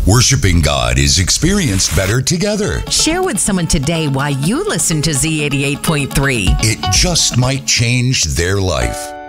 Worshiping God is experienced better together. Share with someone today why you listen to Z88.3. It just might change their life.